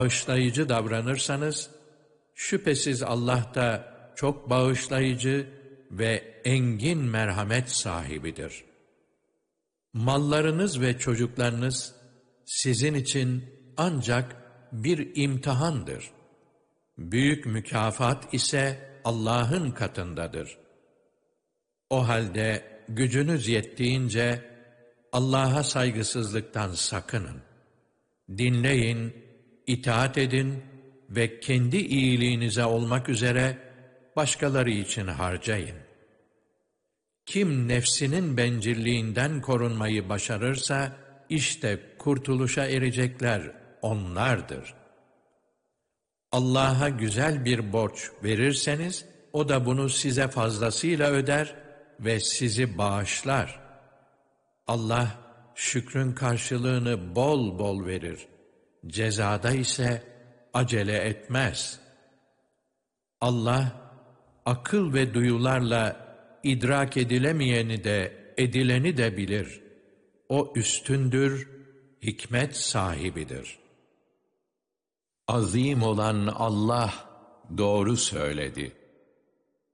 bağışlayıcı davranırsanız, şüphesiz Allah da çok bağışlayıcı ve engin merhamet sahibidir. Mallarınız ve çocuklarınız sizin için ancak bir imtihandır. Büyük mükafat ise Allah'ın katındadır. O halde gücünüz yettiğince Allah'a saygısızlıktan sakının. Dinleyin, itaat edin ve kendi iyiliğinize olmak üzere başkaları için harcayın. Kim nefsinin bencilliğinden korunmayı başarırsa, işte kurtuluşa erecekler onlardır. Allah'a güzel bir borç verirseniz, o da bunu size fazlasıyla öder ve sizi bağışlar. Allah, şükrün karşılığını bol bol verir. Cezada ise acele etmez. Allah, akıl ve duyularla idrak edilemeyeni de, edileni de bilir. O üstündür, hikmet sahibidir. Azim olan Allah doğru söyledi.